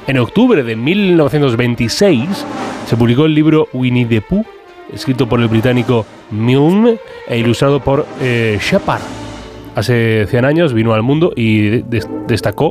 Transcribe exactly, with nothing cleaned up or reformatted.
En octubre de mil novecientos veintiséis se publicó el libro Winnie the Pooh, escrito por el británico Milne e ilustrado por eh, Shepard. Hace cien años vino al mundo y de- destacó